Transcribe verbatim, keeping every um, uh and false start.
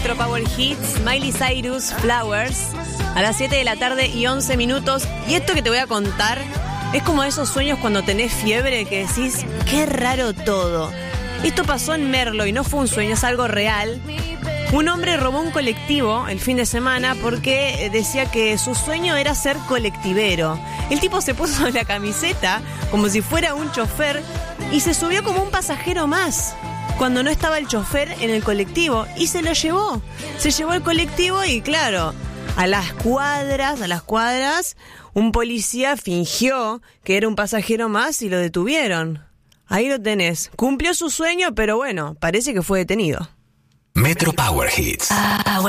Metro Power Hits, Miley Cyrus, Flowers, a las siete de la tarde y once minutos. Y esto que te voy a contar es como esos sueños cuando tenés fiebre que decís, qué raro todo. Esto pasó en Merlo y no fue un sueño, es algo real. Un hombre robó un colectivo el fin de semana porque decía que su sueño era ser colectivero. El tipo se puso la camiseta como si fuera un chofer y se subió como un pasajero más cuando no estaba el chofer en el colectivo y se lo llevó. Se llevó el colectivo y claro, a las cuadras, a las cuadras, un policía fingió que era un pasajero más y lo detuvieron. Ahí lo tenés. Cumplió su sueño, pero bueno, parece que fue detenido. Metro Power Hits.